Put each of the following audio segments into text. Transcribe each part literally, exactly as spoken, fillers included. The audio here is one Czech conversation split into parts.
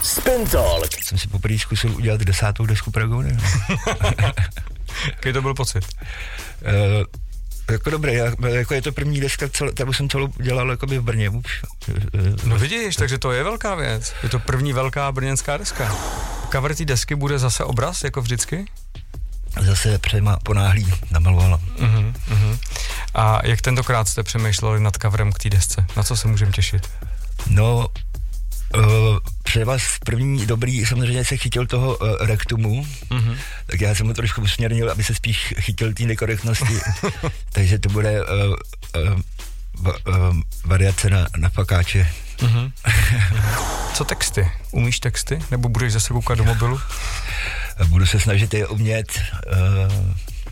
Spin Talk. Jsem si poprvé zkusil udělat desátou desku Pragony. Jaký to byl pocit? Uh, jako dobré, já, jako je to první deska, kterou jsem celou dělal jakoby v Brně už. No vidíš, takže to je velká věc. Je to první velká brněnská deska. Cover té desky bude zase obraz, jako vždycky? Zase přema ponáhlý namalovala. Uh-huh, uh-huh. A jak tentokrát jste přemýšleli nad coverem k té desce? Na co se můžeme těšit? No, uh, třeba první dobrý samozřejmě se chytil toho uh, rektumu, uh-huh. tak já jsem ho trošku usměrnil, aby se spíš chytil té nekorektnosti, takže to bude uh, uh, va, uh, variace na, na fakáče. Uh-huh. Co texty? Umíš texty? Nebo budeš zase koukat do mobilu? Budu se snažit je umět, uh,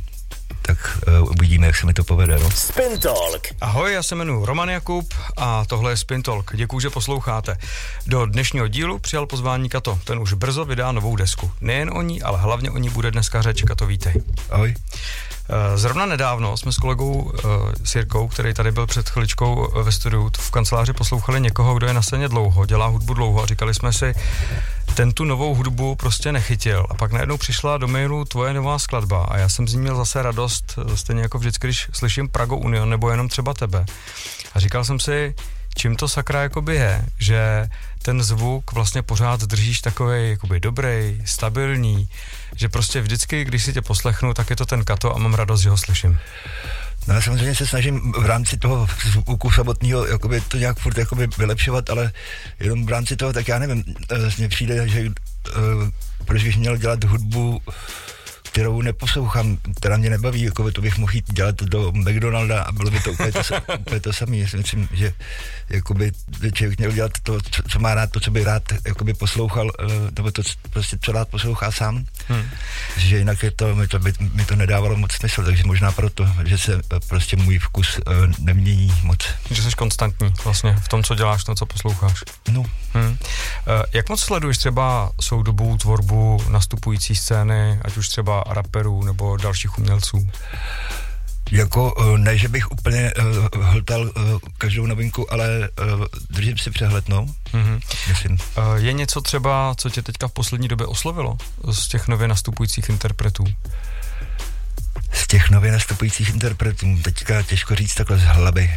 tak uh, uvidíme, jak se mi to povede. No? Spin Talk. Ahoj, já se jmenuji Roman Jakub a tohle je Spin Talk. Děkuju, že posloucháte. Do dnešního dílu přijal pozvání Kato. Ten už brzo vydá novou desku. Nejen o ní, ale hlavně o ní bude dneska řeč. Kato, vítej. Ahoj. Zrovna nedávno jsme s kolegou uh, Sirkou, který tady byl před chviličkou ve studiu v kanceláři, poslouchali někoho, kdo je na scéně dlouho, dělá hudbu dlouho a říkali jsme si, ten tu novou hudbu prostě nechytil. A pak najednou přišla do mailu tvoje nová skladba a já jsem z ní měl zase radost, stejně jako vždycky, když slyším Prago Union nebo jenom třeba tebe. A říkal jsem si, čím to sakra jakoby je, že ten zvuk vlastně pořád držíš takovej jakoby dobrý, stabilní, že prostě vždycky, když si tě poslechnu, tak je to ten Kato a mám radost, že ho slyším. No já samozřejmě se snažím v rámci toho zvuku samotného jakoby to nějak furt jakoby vylepšovat, ale jenom v rámci toho, tak já nevím, mně přijde, že uh, proč bych měl dělat hudbu, kterou neposlouchám, která mě nebaví, jako to bych mohl jít dělat do McDonalda a bylo by to úplně to, úplně to samé. Já si myslím, že jakoby člověk měl dělat to, co, co má rád, to, co by rád jakoby poslouchal, nebo to prostě, co rád poslouchá sám. Hmm. Že jinak je to, mi to, by, mi to nedávalo moc smysl, takže možná proto, že se prostě můj vkus nemění moc. Že jsi konstantní vlastně v tom, co děláš, v tom, co posloucháš. No. Hmm. Jak moc sleduješ třeba soudobou tvorbu nastupující scény, ať už třeba raperů nebo dalších umělců? Jako ne, že bych úplně uh, hltal uh, každou novinku, ale uh, držím si přehled, no. Mm-hmm. Myslím. Uh, je něco třeba, co tě teďka v poslední době oslovilo z těch nově nastupujících interpretů? Z těch nově nastupujících interpretů, teďka těžko říct takhle z hlavy.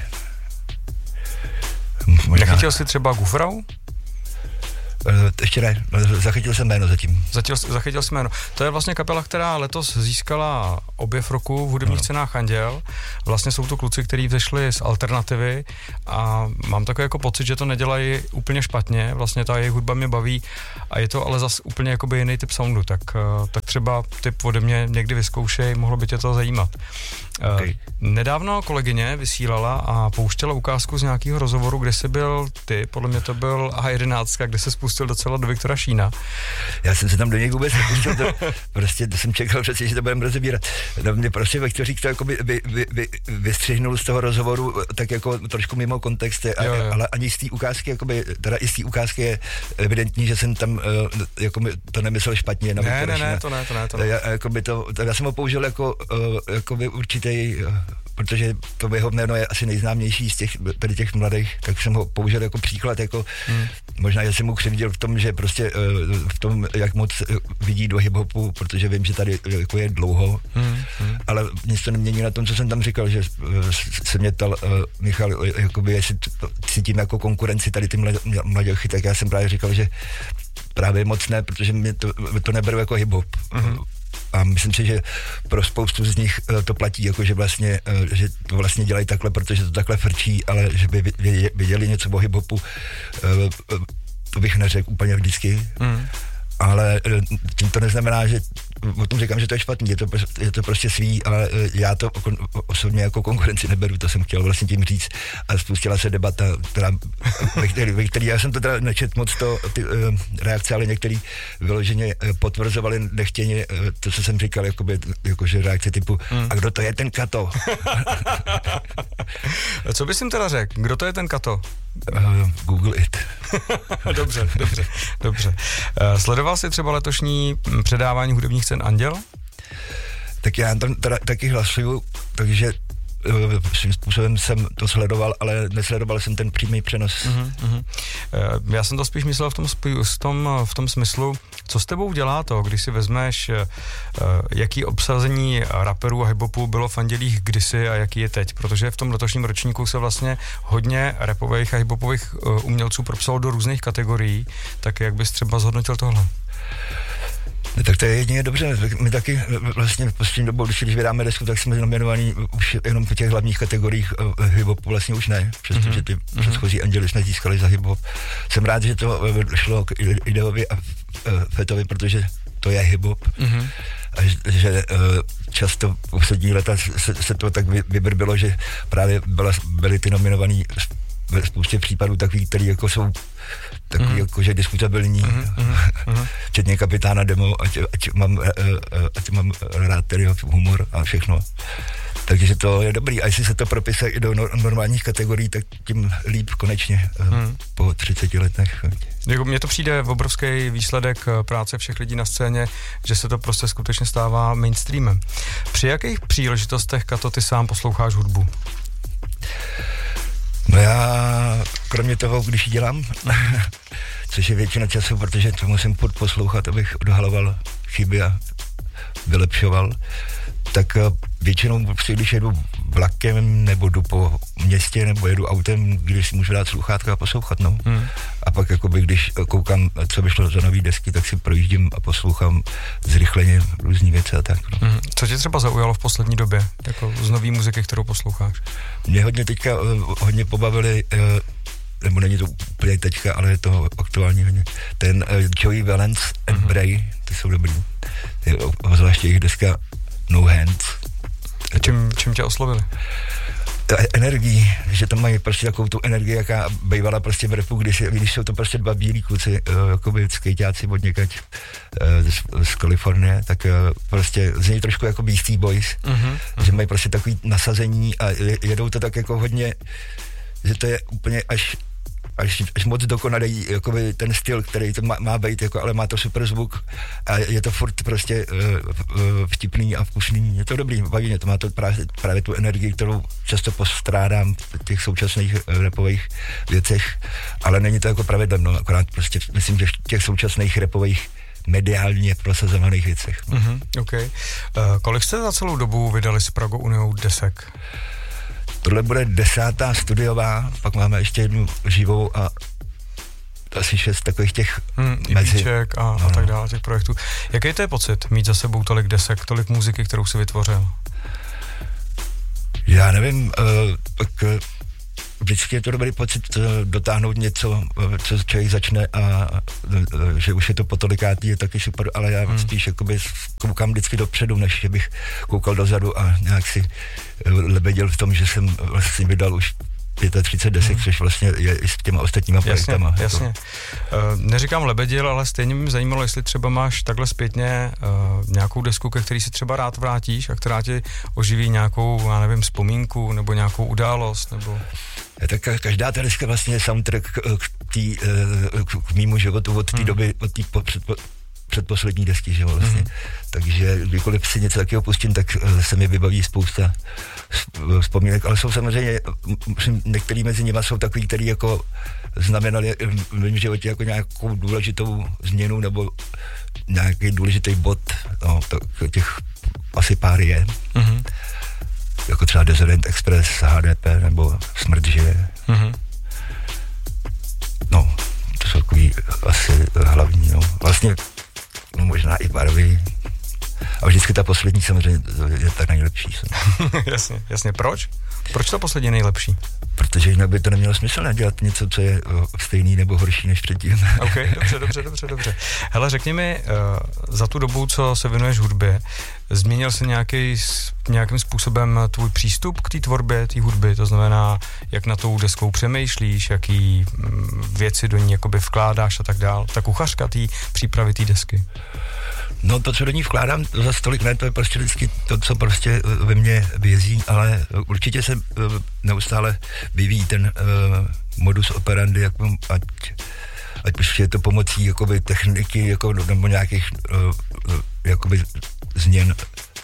Možná... Nechytil jsi třeba Gufrau? Uh, ještě ne, zachytil jsem jméno zatím. Zatil, zachytil jsem jméno. To je vlastně kapela, která letos získala objev roku v hudebních no. cenách Anděl. Vlastně jsou to kluci, kteří vzešli z alternativy a mám takový jako pocit, že to nedělají úplně špatně. Vlastně ta jejich hudba mě baví a je to ale zase úplně jakoby jiný typ soundu. Tak, tak třeba typ ode mě někdy vyzkoušej, mohlo by tě to zajímat. Okay. Nedávno kolegyně vysílala a pouštěla ukázku z nějakého rozhovoru, kde jsi byl ty, podle mě to byl H jedenáct, kde se spustil docela do Viktora Šína. Já jsem se tam do něj vůbec nepustil, to, prostě to jsem čekal přeci, že to budeme rozebírat. No mě prostě Viktorík to jako by, by, by, by vystřihnul z toho rozhovoru tak jako trošku mimo kontext, a, jo, jo. ale ani z té ukázky, jakoby, teda i z té ukázky je evidentní, že jsem tam jako to nemyslel špatně. Na ne, ne, ne, to ne, to ne, to ne. Já, jakoby to, já jsem ho použil jako jakoby určitý, protože to jeho jméno je asi nejznámější z těch, tady těch mladých, tak jsem ho použil jako příklad, jako hmm. možná, že jsem mu křivdil v tom, že prostě v tom, jak moc vidí do hip-hopu, protože vím, že tady jako je dlouho, hmm. Hmm. ale nic to nemění na tom, co jsem tam říkal, že se mě ptal uh, Michal, jakoby, jestli cítím jako konkurenci tady ty mladěchy, tak já jsem právě říkal, že právě moc ne, protože mě to, to neberu jako hip-hop. Hmm. A myslím si, že pro spoustu z nich to platí, jako že vlastně, že to vlastně dělají takhle, protože to takhle frčí, ale že by věděli něco o hip-hopu, to bych neřekl úplně vždycky. Mm. Ale tím to neznamená, že o tom říkám, že to je špatný, je to, je to prostě svý, ale já to osobně jako konkurenci neberu, to jsem chtěl vlastně tím říct a spustila se debata, která, ve, který, ve který já jsem to teda nečet moc to, ty uh, reakce, ale některý vyloženě potvrzovali nechtěně uh, to, co jsem říkal, jakoby, jakože reakce typu, hmm. a kdo to je ten Kato? Co bys jim teda řekl? Kdo to je ten Kato? Uh, Google it. Dobře, dobře, dobře. Uh, sledoval jsi třeba letošní předávání hudebních cen Anděl? Tak já tam teda taky hlasuju, takže svým způsobem jsem to sledoval, ale nesledoval jsem ten přímý přenos. Uh-huh, uh-huh. Já jsem to spíš myslel v tom, v tom, v tom smyslu, co s tebou dělá to, když si vezmeš, jaký obsazení raperů a hiphopu bylo v Andělích kdysi a jaký je teď, protože v tom letošním ročníku se vlastně hodně rapových a hiphopových umělců propsalo do různých kategorií, tak jak bys třeba zhodnotil tohle? No, tak to je jedině dobře. My taky vlastně v poslední dobou, když vydáme desku, tak jsme nominovaní už jenom v těch hlavních kategoriích uh, hip-hopu vlastně už ne, přestože ty mm-hmm. předchozí Anděly jsme získali za hip-hop. Jsem rád, že to šlo k Ideovi a uh, Fetovi, protože to je hip-hop. Mm-hmm. A že uh, často v poslední leta se, se to tak vybrbilo, že právě byla, byly ty nominovaný ve spoustě případů takový, který jako jsou takový mm. jako, že diskutabilní, mm, mm, včetně Kapitána Demo, ať, ať, mám, ať mám rád tedy humor a všechno. Takže to je dobrý. A jestli se to propisuje i do normálních kategorií, tak tím líp konečně mm. po třiceti letech. Mně to přijde v obrovský výsledek práce všech lidí na scéně, že se to prostě skutečně stává mainstreamem. Při jakých příležitostech, Kato, ty sám posloucháš hudbu? No já, kromě toho, když ji dělám, což je většina času, protože to musím poslouchat, abych odhaloval chyby a vylepšoval, tak většinou, když jedu vlakem, nebo jdu po městě, nebo jedu autem, když si můžu dát sluchátka a poslouchat, no. Hmm. A pak, jakoby, když koukám, co vyšlo za nový desky, tak si projíždím a poslouchám zrychleně různý věci a tak. No. Hmm. Co tě třeba zaujalo v poslední době, jako z nový muziky, kterou posloucháš? Mě hodně teďka uh, hodně pobavili, uh, nebo není to úplně teďka, ale je to aktuální hodně, ten uh, Joey Valence and hmm. Bray, ty jsou dobrý. Zvláště jejich deska No Hands. Čím, čím tě oslovili? Energií, že tam mají prostě takovou tu energii, jaká bývala prostě v rapu, když, když jsou to prostě dva bílí kluci, uh, jakoby skejťáci od někať uh, z, z Kalifornie, tak uh, prostě z něj trošku jako Beastie Boys, uh-huh, že mají prostě takový nasazení a jedou to tak jako hodně, že to je úplně až Až, až moc dokonalý, jakoby ten styl, který to má, má být, jako, ale má to super zvuk a je to furt prostě uh, uh, vtipný a vkusný. Je to dobrý, baví mě to, má to právě, právě tu energii, kterou často postrádám v těch současných uh, rapových věcech, ale není to jako pravidlem, no, akorát prostě myslím, že v těch současných rapových mediálně prosazovaných věcech. No. Mm-hmm, okay. uh, kolik jste za celou dobu vydali s Prago Uniou desek? Tohle bude desátá studiová, pak máme ještě jednu živou a asi šest takových těch hmm, mezi. a, no, a tak dále, těch projektů. Jaký to je pocit mít za sebou tolik desek, tolik muziky, kterou si vytvořil? Já nevím, uh, tak uh, vždycky je to dobrý pocit uh, dotáhnout něco, uh, co člověk začne a uh, že už je to po tolikátý, je taky super, ale já hmm. spíš jakoby koukám vždycky dopředu, než že bych koukal dozadu a nějak si uh, lebeděl v tom, že jsem vlastně vydal už třicet pět desek, hmm. což vlastně je i s těma ostatníma projektama. Jasně, jasně. Uh, neříkám lebedil, ale stejně mě zajímalo, jestli třeba máš takhle zpětně uh, nějakou desku, ke který si třeba rád vrátíš a která ti oživí nějakou, já nevím, vzpomínku nebo nějakou událost, nebo... Tak každá ta deska vlastně je soundtrack k, tý, k, k mýmu životu od té hmm. doby, od té před, předposlední desky, že vlastně. Hmm. Takže kdykoliv si něco takového pustím, tak se mi vybaví spousta vzpomínek, ale jsou samozřejmě, některý mezi nimi jsou takový, který jako znamenali v mém životě jako nějakou důležitou změnu nebo nějaký důležitý bod, no, tak těch asi pár je. Mm-hmm. Jako třeba Desert Express, H D P nebo Smrt žije. Mm-hmm. No, to jsou takový asi hlavní, no. Vlastně, no možná i barvy. A vždycky ta poslední samozřejmě je ta nejlepší. jasně, jasně. Proč? Proč to poslední je nejlepší? Protože jinak by to nemělo smysl nedělat něco, co je stejný nebo horší než předtím. OK, dobře, dobře, dobře, dobře. Hele, řekni mi, uh, za tu dobu, co se věnuješ hudbě, změnil se nějaký, nějakým způsobem tvůj přístup k té tvorbě, té hudby? To znamená, jak na tou deskou přemýšlíš, jaký um, věci do ní jakoby vkládáš a tak dál. Ta kuchařka té přípravy té desky. No to, co do ní vkládám, za stolik ne, to je prostě vždycky to, co prostě ve mně vězí, ale určitě se neustále vyvíjí ten uh, modus operandi, jako, ať, ať prostě je to pomocí jakoby techniky, jako, nebo nějakých uh, jakoby změn v,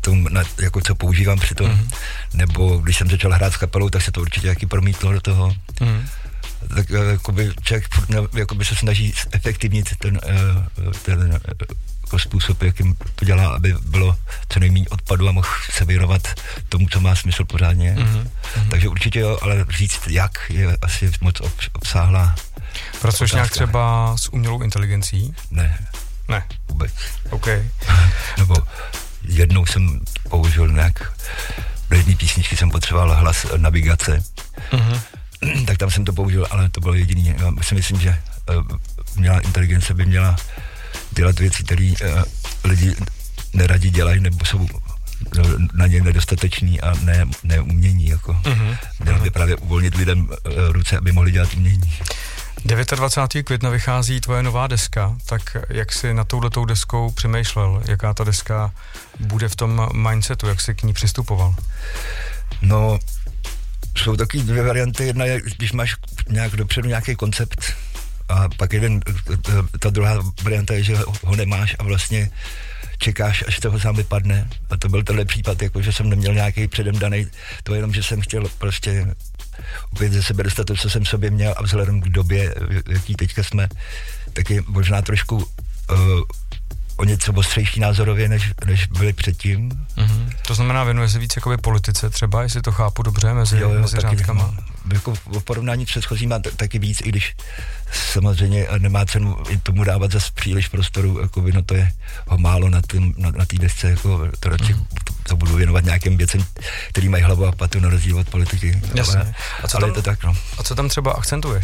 tom, na, jako co používám při tom, mm-hmm. nebo když jsem začal hrát s kapelou, tak se to určitě taky promítlo do toho. Mm-hmm. Tak jakoby člověk jakoby se snaží efektivnit ten, ten jako způsob, jakým to dělá, aby bylo co nejméně odpadu a mohl se věnovat tomu, co má smysl pořádně. Mm-hmm. Takže určitě jo, ale říct jak je asi moc obsáhlá. Pracuješ nějak třeba s umělou inteligencí? Ne. Ne. Vůbec. OK. Nebo jednou jsem použil nějak, do jedné písničky jsem potřeboval hlas navigace, mm-hmm. tak tam jsem to použil, ale to bylo jediný. Já si myslím, že uh, umělá inteligence by měla dělat věci, které uh, lidi neradi dělají, nebo jsou uh, na ně nedostateční a ne, neumění. Jako. Mm-hmm. Měla by právě uvolnit lidem uh, ruce, aby mohli dělat umění. dvacátého devátého května vychází tvoje nová deska, tak jak jsi na touhletou deskou přemýšlel? Jaká ta deska bude v tom mindsetu? Jak jsi k ní přistupoval? No, jsou taky dvě varianty. Jedna je, když máš nějak dopředu nějaký koncept a pak jeden, ta druhá varianta je, že ho nemáš a vlastně čekáš, až toho sám vypadne. A to byl tenhle případ, jako že jsem neměl nějaký předem daný, to jenom, že jsem chtěl prostě opět ze sebe dostat to, co jsem sobě měl a vzhledem k době, jaký teďka jsme, tak je možná trošku uh, o něco ostřejší názorově, než, než byli předtím. Mm-hmm. To znamená, věnuje se víc jakoby politice třeba, jestli to chápu dobře, mezi, jo, jo, mezi taky, řádkama? No, jako v porovnání s předchozím má t- taky víc, i když samozřejmě nemá cenu tomu dávat zase příliš prostoru, jako by, no to je ho málo na té na, na desce, jako to radši mm. to, to budu věnovat nějakým věcem, který mají hlavu a patu na rozdíl od politiky. Jasně. Ale, a co ale tam, je to tak, no. A co tam třeba akcentuješ?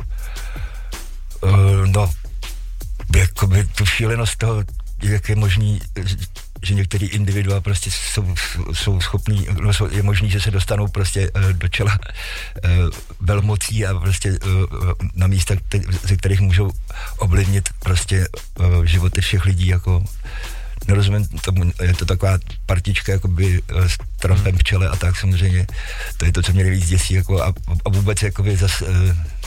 Uh, no, jakoby tu šílenost toho, jak je možný, že některý individua prostě jsou, jsou schopní, no je možný, že se dostanou prostě uh, do čela uh, velmocí a prostě uh, na místa, který, ze kterých můžou ovlivnit prostě uh, životy všech lidí, jako nerozumím tomu, je to taková partička jakoby uh, s Trumpem v čele a tak samozřejmě, to je to, co mě nejvíc děsí, jako a, a vůbec jakoby zas uh,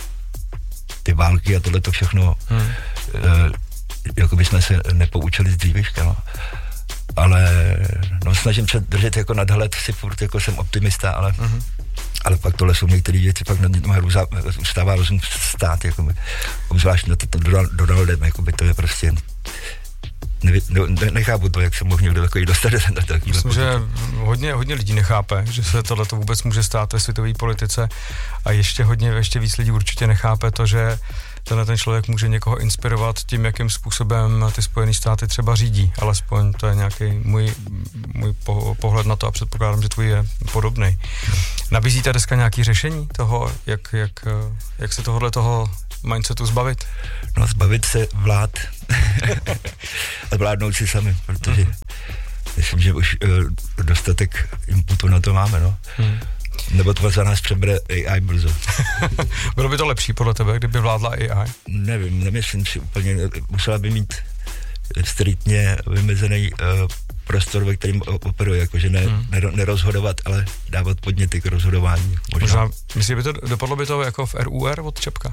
ty války a tohleto všechno hmm. uh, jako by jsme se nepoučili z dřívěžka, no. Ale no, snažím se držet jako nadhled, si furt jako jsem optimista, ale, uh-huh. ale pak tohle jsou některé věci, pak na mě stává rozum stát, jako by, obzvlášť na to, to Donaldem, jako by to je prostě, nevě, ne, nechápu to, jak se mohl někdo takový dostat do takový. Myslím, že hodně, hodně lidí nechápe, že se tohleto vůbec může stát ve světové politice a ještě hodně, ještě víc lidí určitě nechápe to, že tenhle ten člověk může někoho inspirovat tím, jakým způsobem ty Spojené státy třeba řídí. Alespoň to je nějaký můj, můj pohled na to a předpokládám, že tvůj je podobný. Nabízí ta deska nějaké řešení toho, jak, jak, jak se tohohle toho mindsetu zbavit? No zbavit se vlád a vládnout si sami, protože mm. myslím, že už uh, dostatek inputu na to máme, no. Mm. Nebo to za nás přebere A I brzo. Bylo by to lepší podle tebe, kdyby vládla A I? Nevím, nemyslím si úplně. Musela by mít striktně vymezený uh, prostor, ve kterým operuje, jakože ne, hmm. nerozhodovat, ale dávat podněty k rozhodování. Možná, Možná myslíš, by to dopadlo by to jako v R U R od Čepka?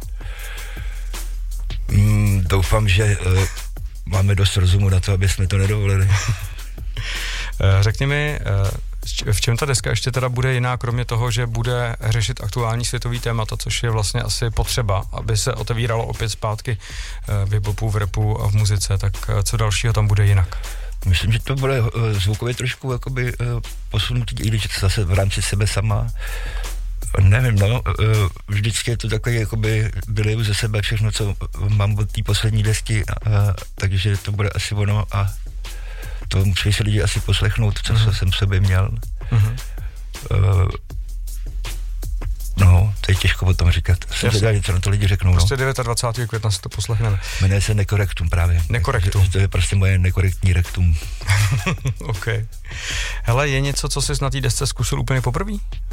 Mm, doufám, že uh, máme dost rozumu na to, aby jsme to nedovolili. Řekni mi, v čem ta deska ještě teda bude jiná, kromě toho, že bude řešit aktuální světový témata, což je vlastně asi potřeba, aby se otevíralo opět zpátky v hip-hopu, v rapu a v muzice, tak co dalšího tam bude jinak? Myslím, že to bude zvukově trošku jakoby posunutý, i když zase v rámci sebe sama. Nevím, no, vždycky je to takový, jakoby vyliju ze sebe všechno, co mám od té poslední desky, takže to bude asi ono a to musí se lidi asi poslechnout, co uh-huh. jsem v sobě měl. Uh-huh. Uh, no, to je těžko o tom říkat. Jsem zvědavý, co na to lidi řeknou. Prostě no. dvacátého devátého května si to poslechneme. Jmenuje se Nekorektum právě. Nekorektum. To je prostě moje nekorektní rektum. OK. Hele, je něco, co jsi na té desce zkusil úplně poprvé?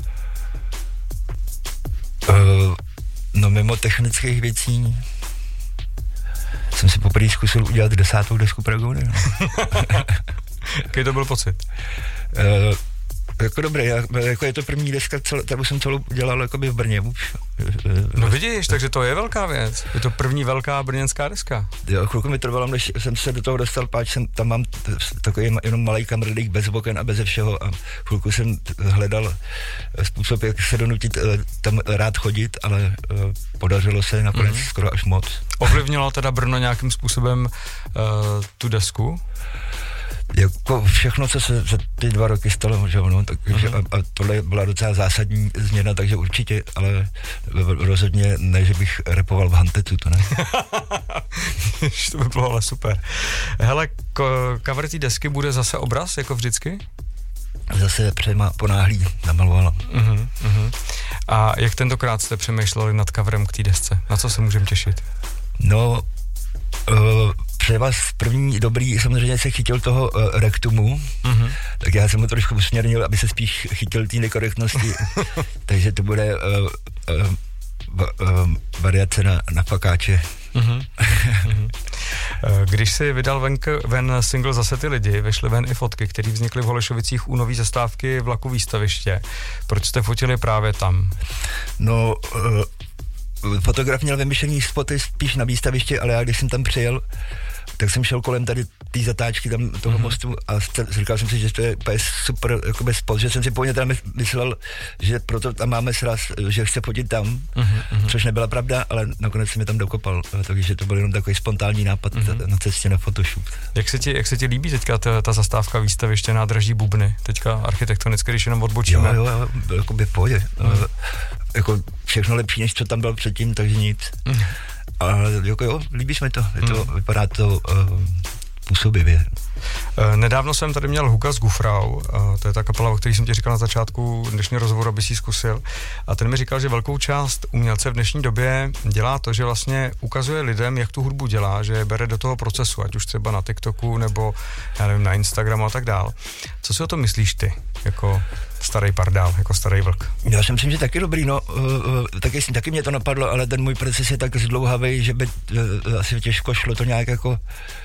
Uh, no, mimo technických věcí jsem si poprvé zkusil udělat desátou desku Pragony. No. Jaký to byl pocit? Uh, jako dobré, já, jako je to první deska, kterou jsem celou dělal jakoby v Brně už. No vidíš, takže to je velká věc. Je to první velká brněnská deska. Jo, chvilku mi trvalo, než jsem se do toho dostal, páč jsem, tam mám takový jenom malý kamrdlík bez oken a bez všeho a chvilku jsem hledal způsob, jak se donutit tam rád chodit, ale podařilo se nakonec mm-hmm. skoro až moc. Ovlivnilo teda Brno nějakým způsobem uh, tu desku? Jako všechno, co se za ty dva roky stalo, že ono, takže uh-huh. a, a tohle byla docela zásadní změna, takže určitě, ale rozhodně ne, že bych repoval v Hantetu, to ne. To by bylo ale super. Hele, ko- cover té desky bude zase obraz, jako vždycky? Zase přema ponáhlí namalovala. Uh-huh, uh-huh. A jak tentokrát jste přemýšleli nad coverem k té desce? Na co se můžeme těšit? No, uh, třeba první dobrý samozřejmě se chytil toho uh, rektumu, mm-hmm. tak já jsem ho trošku usměrnil, aby se spíš chytil té nekorektnosti, takže to bude uh, uh, uh, variace na, na fakáče. Mm-hmm. Když si vydal ven, ven single Zase ty lidi, vyšly ven i fotky, které vznikly v Holešovicích u nový zastávky vlaku Výstaviště. Proč jste fotili právě tam? No, uh, fotograf měl vymyšlený spoty spíš na Výstaviště, ale já když jsem tam přijel, tak jsem šel kolem tady té zatáčky tam toho mm-hmm. mostu a říkal jsem si, že to je super jakoby spot, že jsem si původně teda myslel, že proto tam máme sraz, že chce fotit tam, mm-hmm. což nebyla pravda, ale nakonec jsem mi tam dokopal, takže to byl jenom takový spontánní nápad mm-hmm. na cestě na photoshoot. Jak se ti, jak se ti líbí teďka ta, ta zastávka Výstaviště nádraží Bubny, teďka architektonicky, když jenom odbočíme? Jo, jo, byl jakoby v pohodě. Mm. Jako všechno lepší, než co tam bylo předtím, takže nic. Mm. Ale jako jo, líbí se mi to, je to mm. vypadá to uh, působivě. Nedávno jsem tady měl Huka z Gufrau, to je ta kapela, o který jsem ti říkal na začátku dnešního rozhovoru, aby si ji zkusil. A ten mi říkal, že velkou část umělce v dnešní době dělá to, že vlastně ukazuje lidem, jak tu hudbu dělá, že je bere do toho procesu, ať už třeba na TikToku nebo já nevím, na Instagramu a tak dál. Co si o tom myslíš ty, jako starý pardál, jako starý vlk? Já si myslím, že taky dobrý, no, uh, uh, taky, taky mě to napadlo, ale ten můj proces je tak zdlouhavý, že by uh, asi těžko šlo to nějak jako uh,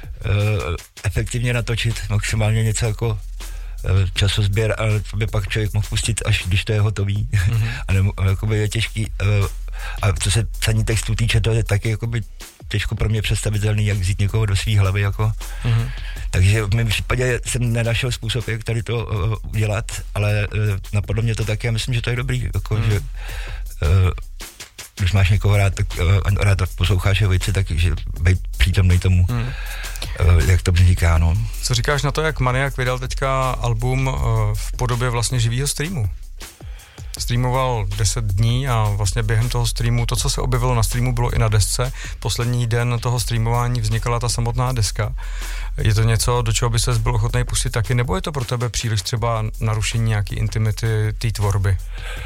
efektivně natočit, maximálně něco jako uh, časozběr, ale to by pak člověk mohl pustit, až když to je hotový. Mm-hmm. a nebo, jakoby je těžký. Uh, a co se psaní textů týče, to je taky jakoby těžko pro mě představitelný, jak vzít někoho do svý hlavy, jako. Mm-hmm. Takže v mém případě jsem nenašel způsob, jak tady to uh, udělat, ale uh, napadlo mě to taky a myslím, že to je dobrý, jako, mm-hmm. že uh, když máš někoho rád, tak uh, rád posloucháš jeho věci, tak že být přítomný tomu, mm. uh, jak to říká, no. Co říkáš na to, jak Maniak vydal teďka album uh, v podobě vlastně živýho streamu? Streamoval deset dní a vlastně během toho streamu, to, co se objevilo na streamu, bylo i na desce. Poslední den toho streamování vznikala ta samotná deska. Je to něco, do čeho by ses byl ochotný pustit taky, nebo je to pro tebe příliš třeba narušení nějaký intimity té tvorby?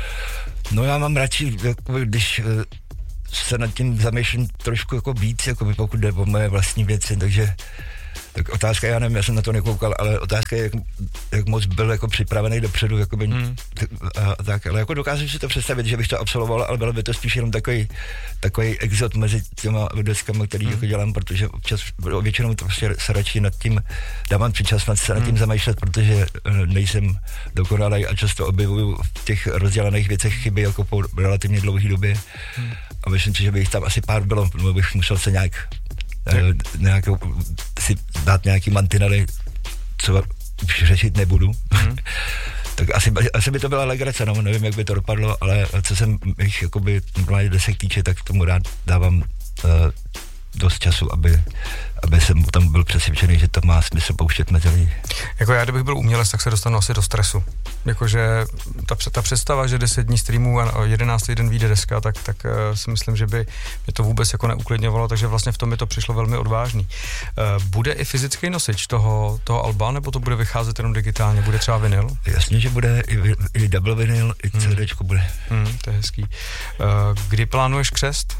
No já mám radši, jako když se nad tím zamýšlím trošku jako víc, jako pokud jde o moje vlastní věci, takže tak otázka, já nevím, já jsem na to nekoukal, ale otázka je, jak, jak moc byl jako připravený dopředu, jakoby, hmm. a, a tak, ale jako dokážu si to představit, že bych to absolvoval, ale bylo by to spíš jenom takový, takový exot mezi těma deskama, který hmm. jako dělám, protože občas, většinou to prostě se radši nad tím, dávám čas nad se nad tím hmm. zamýšlet, protože nejsem dokonalý a často objevuju v těch rozdělaných věcech chyby jako po relativně dlouhé době hmm. a myslím si, že by jich tam asi pár bylo, nebo bych musel se nějak nějakou, si dát nějaký mantinely, co už řešit nebudu. Mm. Tak asi, asi by to byla legrace, no, nevím, jak by to dopadlo, ale co jsem jich jakoby normálně desek týče, tak tomu rád dávám uh, dost času, aby, aby jsem tam byl přesvědčený, že to má smysl pouštět mezi lidi. Jako já, kdybych byl umělec, tak se dostanu asi do stresu. Jakože ta, ta představa, že deset dní streamů a jedenáctý den vyjde deska, tak, tak uh, si myslím, že by mě to vůbec jako neuklidňovalo, takže vlastně v tom mi to přišlo velmi odvážný. Uh, bude i fyzický nosič toho, toho alba, nebo to bude vycházet jenom digitálně? Bude třeba vinyl? Jasně, že bude i, i double vinyl, i CDčko hmm. bude. Hmm, to je hezký. Uh, kdy plánuješ křest?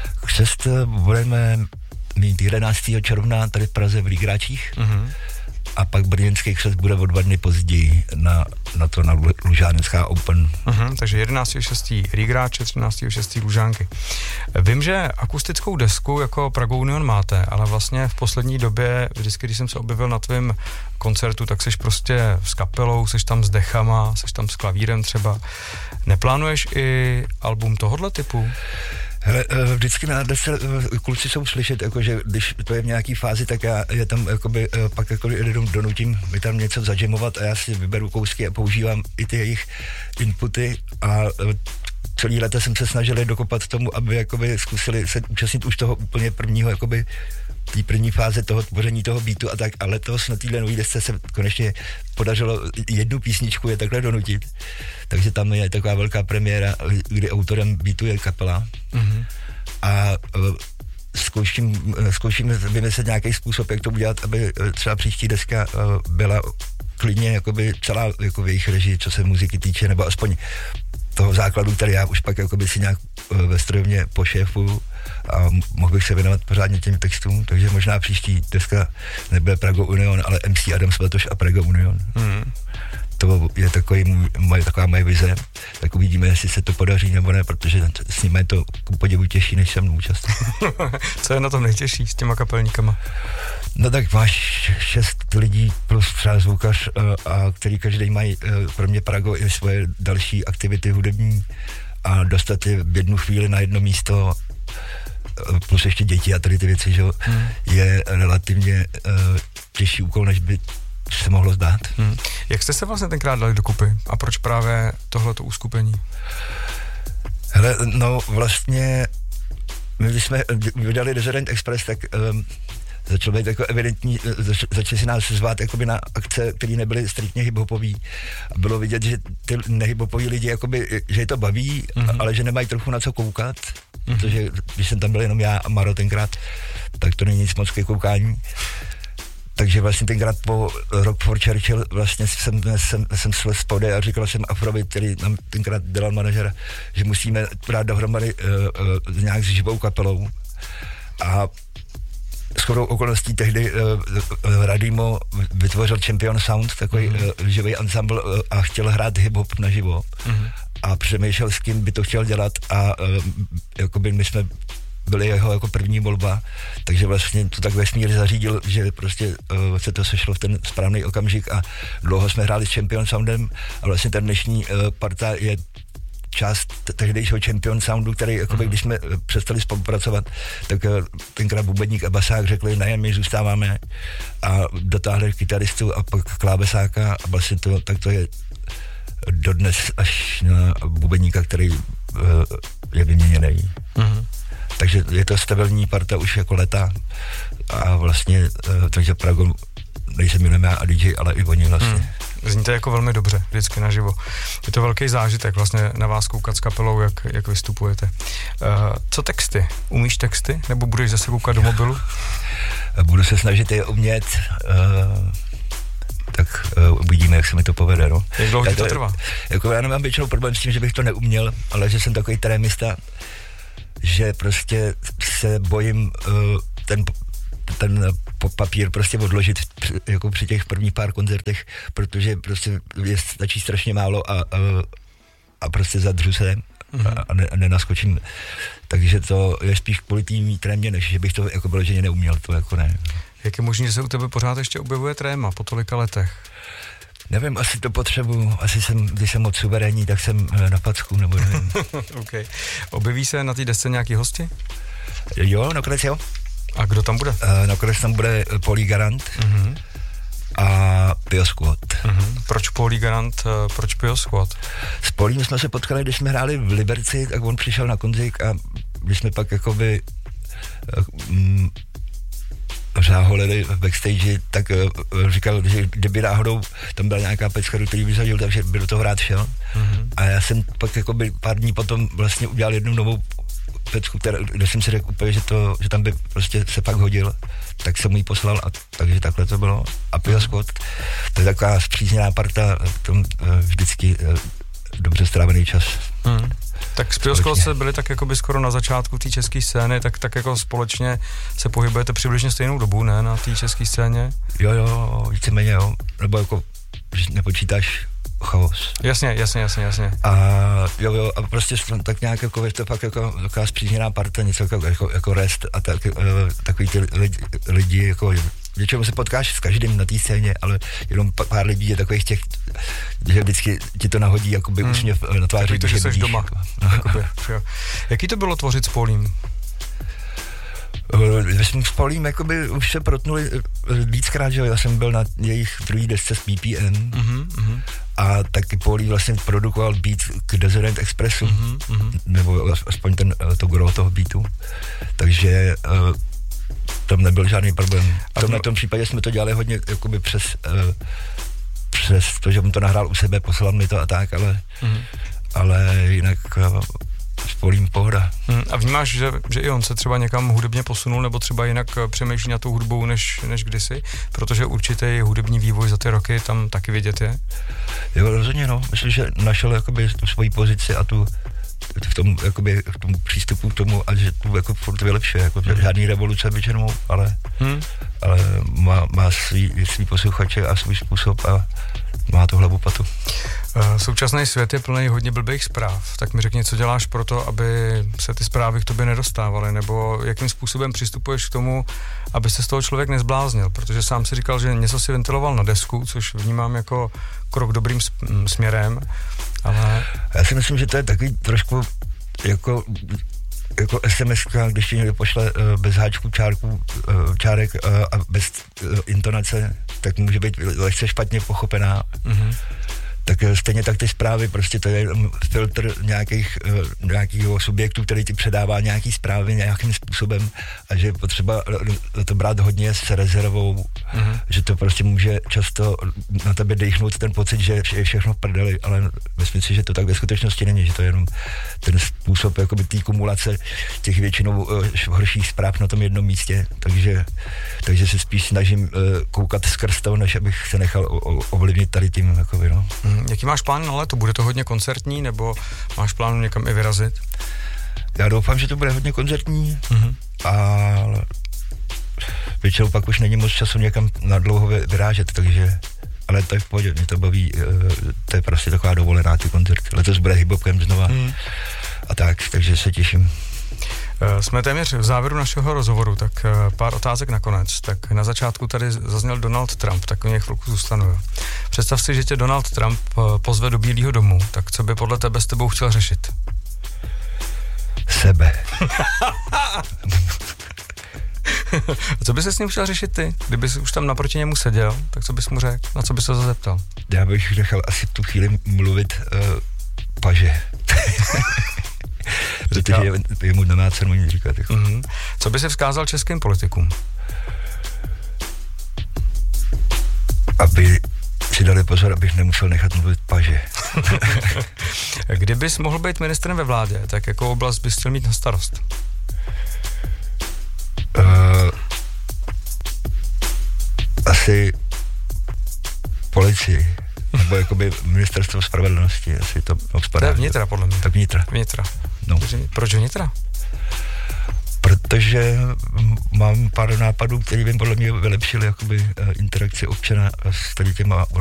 Křest budeme mít jedenáctého června tady v Praze v Lígráčích. Mm-hmm. a pak brněnský křest bude o dva dny později na, na to na Lužánecká Open. Uh-huh, takže jedenáctého šestého Rigráče, třináctého šestého Lužánky. Vím, že akustickou desku jako Praga Union máte, ale vlastně v poslední době, vždycky, když jsem se objevil na tvém koncertu, tak seš prostě s kapelou, seš tam s dechama, seš tam s klavírem třeba. Neplánuješ i album tohohle typu? Hele, vždycky na desce kluci jsou slyšet, jakože když to je v nějaký fázi, tak já je tam jakoby, pak jako lidem donutím mi tam něco zadžemovat a já si vyberu kousky a používám i ty jejich inputy a celý léta jsem se snažil je dokopat tomu, aby jakoby zkusili se účastnit už toho úplně prvního jakoby té první fáze toho tvoření toho beatu a tak, ale letos na téhle nový desce se konečně podařilo jednu písničku je takhle donutit, takže tam je taková velká premiéra, kdy autorem beatu je kapela mm-hmm. a uh, zkouším, zkouším vymyslet nějaký způsob, jak to udělat, aby třeba příští deska uh, byla klidně jakoby celá jako v jejich režii, co se muziky týče, nebo aspoň toho základu, který já už pak jakoby si nějak uh, ve strojovně pošéfuju a mohl bych se věnovat pořádně těm textům, takže možná příští deska nebude Praga Union, ale M C Adam Svatoš a Praga Union. Mm. To je takový můj, moje, taková moje vize, tak uvidíme, jestli se to podaří nebo ne, protože s nimi je to ku podivu těžší, než se mnou často. Co je na tom nejtěžší s těma kapelníkama? No tak máš šest lidí plus třeba zvukař, a který každý mají, kromě Prago, i svoje další aktivity hudební a dostat je v jednu chvíli na jedno místo plus ještě děti a tady ty věci, že hmm. je relativně uh, těžší úkol, než by se mohlo zdát. Hmm. Jak jste se vlastně tenkrát dali dokupy a proč právě tohleto uskupení? Hele, no vlastně my když jsme vydali Resident Express, tak um, začalo být jako evidentní, zač, začali si nás zvát jakoby na akce, které nebyly striktně hiphopový. A bylo vidět, že ty nehiphopoví lidi, jakoby, že je to baví, mm-hmm. ale že nemají trochu na co koukat, mm-hmm. protože když jsem tam byl jenom já a Maro tenkrát, tak to není nic moc ke koukání. Takže vlastně tenkrát po Rock for Churchill vlastně jsem, jsem, jsem slez spode a říkal jsem Afrovi, který nám tenkrát dělal manažera, že musíme dát dohromady uh, uh, nějak s živou kapelou. A shodou okolností tehdy uh, uh, Radimo vytvořil Champion Sound, takový mm-hmm. uh, živý ensemble uh, a chtěl hrát hip-hop naživo. Mm-hmm. A přemýšlel, s kým by to chtěl dělat a uh, jakoby my jsme byly jeho jako první volba, takže vlastně to tak vesmír zařídil, že prostě uh, se to sešlo v ten správný okamžik a dlouho jsme hráli s Champion Soundem a vlastně ten dnešní uh, parta je část tehdejšího Champion Soundu, který jakoby, když jsme uh, přestali spolupracovat, tak uh, tenkrát bubeník a basák řekli, ne, my zůstáváme a dotáhli kytaristu a pak klábesáka a vlastně to, tak to je dodnes až na bubeníka, který uh, je vyměněný. Mm-hmm. Takže je to stabilní parta už jako leta a vlastně, takže Prago nejsem jenom já a D J, ale i oni vlastně. Hmm. Zní to jako velmi dobře, vždycky naživo. Je to velký zážitek vlastně na vás koukat s kapelou, jak, jak vystupujete. Uh, co texty? Umíš texty? Nebo budeš zase koukat do mobilu? Budu se snažit je umět, uh, tak uh, uvidíme, jak se mi to povede. No. Jak dlouho ti to trvá? Jako já nemám většinou problém s tím, že bych to neuměl, ale že jsem takový trémista, že prostě se bojím uh, ten, ten papír prostě odložit při, jako při těch prvních pár koncertech, protože prostě je, stačí strašně málo a, a, a prostě zadřu se mm-hmm. a, ne, a nenaskočím. Takže to je spíš kvůli tým trémě, než že bych to jako vyloženě neuměl, to jako ne. Jak je možné, že se u tebe pořád ještě objevuje tréma po tolika letech? Nevím, asi to potřebuju, asi jsem, když jsem moc suverénní, tak jsem na packu, nebo nevím. OK. Objeví se na té desce nějaký hosti? Jo, nakonec jo. A kdo tam bude? Uh, nakonec tam bude Polly Garant uh-huh. a Pio Squad. Uh-huh. Proč Polly Garant, uh, proč Pio Squad? S Polím jsme se potkali, když jsme hráli v Liberci, tak on přišel na konzik a když jsme pak jakoby uh, um, řáholili v backstage, tak uh, říkal, že kdyby náhodou tam byla nějaká pecka, do který by zadil, takže by do toho rád šel. Mm-hmm. A já jsem pak jakoby pár dní potom vlastně udělal jednu novou pecku, která, kde jsem si řekl úplně, že, to, že tam by prostě se pak hodil, tak jsem ji poslal a takže takhle to bylo. A Pio Squad, to je taková zpřízněná parta, tom uh, vždycky uh, dobře strávený čas. Hmm. Tak Zpěvoskolce byli tak jako by skoro na začátku té české scény, tak, tak jako společně se pohybujete přibližně stejnou dobu, ne, na té české scéně? Jo, jo, víceméně jo, nebo jako, že nepočítáš Chaos. Jasně, jasně, jasně, jasně. A jo, jo, a prostě tak nějak jako, je to fakt jako taková spřízněná parta, něco jako, jako, jako Rest a tak, uh, takový ty lidi, lidi jako, většinou se potkáš s každým na té scéně, ale jenom pár lidí je takových těch, že vždycky ti to nahodí jakoby hmm. úsměv na tváři. Takový to, že jsi doma. Jakoby, jo. Jaký to bylo tvořit s Polím? My jsme s Polím jakoby už se protnuli víckrát, že jo, já jsem byl na jejich druhý desce s P P M mm-hmm, mm-hmm. a taky Polí vlastně produkoval beat k Desert Expressu, mm-hmm. nebo aspoň ten, to gro toho beatu, takže uh, tam nebyl žádný problém. V tomhle tom případě jsme to dělali hodně jakoby přes, uh, přes to, že on to nahrál u sebe, poslal mi to a tak, ale, mm-hmm. ale jinak uh, s Polím pohoda. Hmm, a vnímáš, že, že i on se třeba někam hudebně posunul, nebo třeba jinak přemýšlí na tou hudbou než, než kdysi? Protože určitý hudební vývoj za ty roky tam taky vidět je? Jo, rozhodně no. Myslím, že našel jakoby tu svoji pozici a tu v tom, jakoby, v tom přístupu k tomu, a že tu jako furt vylepšuje, jako hmm. žádný revoluce většinou, ale, hmm. ale má, má svý, svý posluchače a svůj způsob a má to hlavu patu. Současný svět je plný hodně blbých zpráv, tak mi řekni, co děláš pro to, aby se ty zprávy k tobě nedostávaly, nebo jakým způsobem přistupuješ k tomu, aby se z toho člověk nezbláznil, protože sám si říkal, že něco si ventiloval na desku, což vnímám jako krok dobrým směrem, ale... Já si myslím, že to je takový trošku jako... jako es em es, když ti někdo pošle uh, bez háčků, čárků, uh, čárek uh, a bez uh, intonace, tak může být lehce špatně pochopená. Mm-hmm. Tak stejně tak ty zprávy, prostě to je filtr nějakých, uh, nějakého subjektu, který ti předává nějaký zprávy nějakým způsobem a že je potřeba to brát hodně s rezervou, mm-hmm. že to prostě může často na tebe dejchnout ten pocit, že je všechno v prdeli, ale myslím si, že to tak ve skutečnosti není, že to je jenom ten způsob jakoby té kumulace těch většinou uh, horších zpráv na tom jednom místě, takže, takže se spíš snažím uh, koukat skrz toho, než abych se nechal o, o, ovlivnit tady tím, jakoby, no. Hmm, jaký máš plán na léto? Bude to hodně koncertní, nebo máš plán někam i vyrazit? Já doufám, že to bude hodně koncertní, mm-hmm. a většinou pak už není moc času někam nadlouho vyrážet, takže, ale to je v pohodě, mě to baví, to je prostě taková dovolená, ty koncerty. Letos bude hip-hopem znova mm. a tak, takže se těším. Jsme téměř v závěru našeho rozhovoru, tak pár otázek nakonec. Tak na začátku tady zazněl Donald Trump, tak o něj chvilku zůstanu. Představ si, že tě Donald Trump pozve do Bílého domu, tak co by podle tebe s tebou chtěl řešit? Sebe. A co by se s ním chtěl řešit ty? Kdyby jsi už tam naproti němu seděl, tak co bys mu řekl? Na co bys se zeptal? Já bych nechal asi v tu chvíli mluvit uh, paže. Protože je, je mu nemá cenu nic říkat. Jako. Mm-hmm. Co by se vzkázal českým politikům? Aby si dali pozor, abych nemusel nechat mluvit paže. Kdybys mohl být ministrem ve vládě, tak jakou oblast bys chtěl mít na starost? Uh, asi policii. Nebo jakoby ministerstvo spravedlnosti, asi to obspadá. To je vnitra, podle mě. Tak vnitra. Vnitra. No. Proč vnitra? Protože mám pár nápadů, které by podle mě vylepšily jakoby interakci občana s tady těma